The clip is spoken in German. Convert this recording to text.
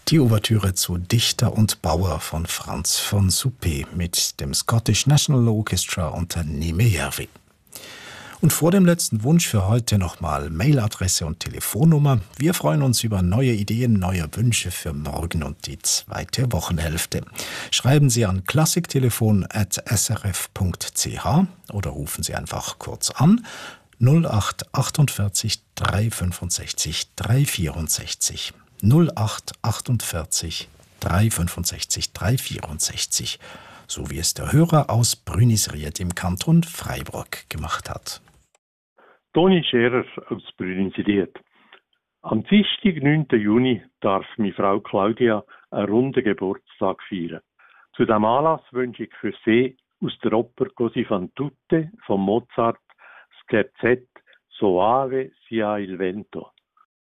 Die Ouvertüre zu Dichter und Bauer von Franz von Suppé mit dem Scottish National Orchestra unter Nime Järvi. Und vor dem letzten Wunsch für heute nochmal Mailadresse und Telefonnummer. Wir freuen uns über neue Ideen, neue Wünsche für morgen und die zweite Wochenhälfte. Schreiben Sie an klassiktelefon@srf.ch oder rufen Sie einfach kurz an 0848 365 364. 0848 365 364, so wie es der Hörer aus Brünisried im Kanton Freiburg gemacht hat. Toni Scherer aus Brünisried. Am Dienstag, 9. Juni, darf meine Frau Claudia einen runden Geburtstag feiern. Zu diesem Anlass wünsche ich für sie aus der Oper Così fan tutte von Mozart das Scherzett Soave sia il vento.